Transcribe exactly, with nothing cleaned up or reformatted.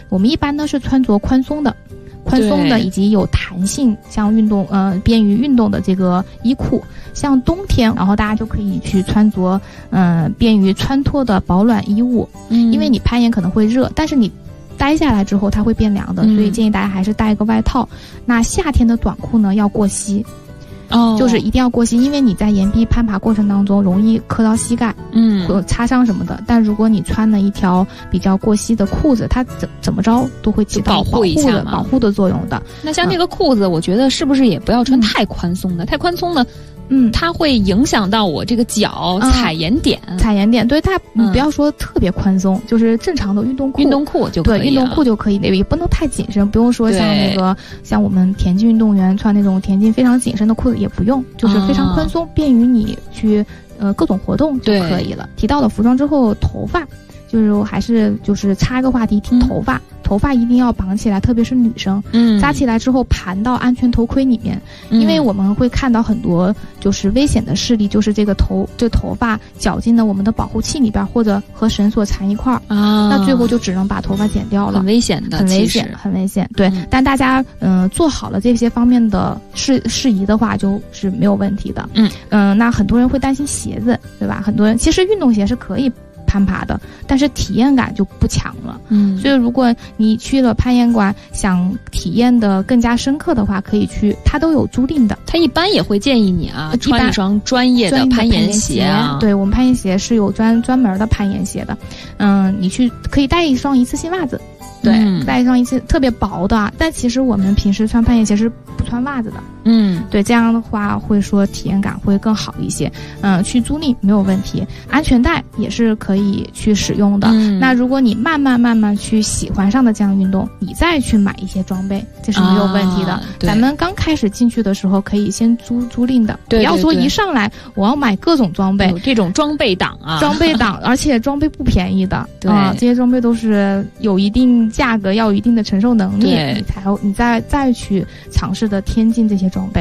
我们一般呢是穿着宽松的。宽松的以及有弹性，像运动呃便于运动的这个衣裤，像冬天，然后大家就可以去穿着嗯、呃、便于穿脱的保暖衣物，嗯，因为你攀岩可能会热，但是你待下来之后它会变凉的，所以建议大家还是带一个外套。嗯、那夏天的短裤呢要过膝。哦，就是一定要过膝，因为你在岩壁攀爬过程当中容易磕到膝盖，嗯，或擦伤什么的。但如果你穿了一条比较过膝的裤子，它怎怎么着都会起到保护的保护的作用的。 那像这个裤子，我觉得是不是也不要穿太宽松的？嗯、太宽松的。嗯，它会影响到我这个脚踩岩点， 嗯、踩岩点。对，它不要说特别宽松，嗯、就是正常的运动裤， 运动裤就可以了。 对，运动裤就可以，也不能太紧身，不用说像那个像我们田径运动员穿那种田径非常紧身的裤子也不用，就是非常宽松，啊、便于你去呃各种活动就可以了。提到了服装之后，头发就是还是就是插一个话题，提头发。嗯头发一定要绑起来，特别是女生，嗯，扎起来之后盘到安全头盔里面，嗯、因为我们会看到很多就是危险的事例，就是这个头这个头发绞进了我们的保护器里边，或者和绳索缠一块儿啊，那最后就只能把头发剪掉了， 很危险的， 很危险，很危险。对，嗯、但大家嗯、呃、做好了这些方面的事事宜的话，就是没有问题的。嗯嗯、呃，那很多人会担心鞋子，对吧？很多人其实运动鞋是可以攀爬的，但是体验感就不强了。嗯，所以如果你去了攀岩馆，想体验的更加深刻的话，可以去，它都有租赁的。 它一般也会建议你啊，穿一双专业的攀岩鞋啊。 对，我们攀岩鞋是有专专门的攀岩鞋的。嗯，你去可以带一双一次性袜子。对，嗯、带一双一次特别薄的，但其实我们平时穿攀岩鞋是不穿袜子的。嗯，对，这样的话会说体验感会更好一些。嗯，去租赁没有问题，安全带也是可以去使用的。嗯、那如果你慢慢慢慢去喜欢上的这样运动，你再去买一些装备，这是没有问题的。啊、咱们刚开始进去的时候可以先租租赁的， 对对对， 不要说一上来我要买各种装备， 有这种装备党啊， 装备党，而且装备不便宜的，对啊，这些装备都是有一定价格，要有一定的承受能力，你才你再再去尝试的添进这些装备。